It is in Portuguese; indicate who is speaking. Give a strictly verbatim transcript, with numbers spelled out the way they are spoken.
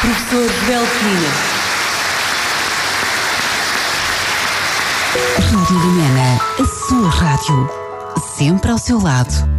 Speaker 1: professor Joel Pina.
Speaker 2: Rádio Lumena, a sua rádio, sempre ao seu lado.